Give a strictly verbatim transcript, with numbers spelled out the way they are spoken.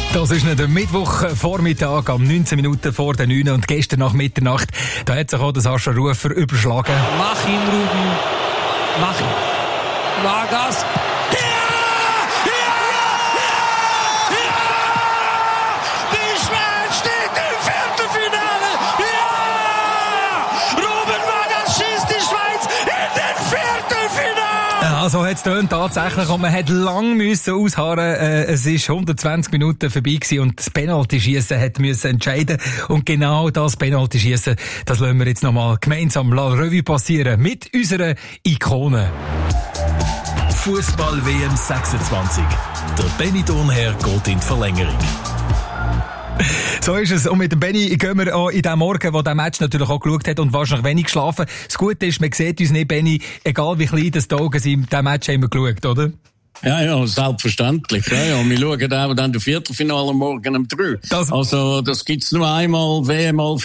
Das ist nicht der Mittwochvormittag am neunzehn Minuten vor der neun und gestern nach Mitternacht, da hat sich auch der Sascha Rufer überschlagen. Mach ihn, Ruben. Mach ihn. Vargas. Also hat es tönt tatsächlich und man hat lang müssen ausharren. Äh, es ist hundertzwanzig Minuten vorbei gewesen und das Penaltyschiessen hat müssen entscheiden. Und genau das Penaltyschiessen, das lassen wir jetzt nochmal gemeinsam La Revue passieren mit unserer Ikone. Fußball-W M sechsundzwanzig. Der Benny Thurnherr geht in die Verlängerung. So ist es. Und mit dem Benny gehen wir auch in den Morgen, wo der Match natürlich auch geschaut hat und wahrscheinlich wenig geschlafen. Das Gute ist, man sieht uns nicht, Benny, egal wie klein das die Augen sind, den Match haben wir geschaut, oder? Ja, ja, selbstverständlich. Ja, ja. Wir schauen auch dann das Viertelfinale morgen um drei. Das also, das gibt's nur einmal, W M mal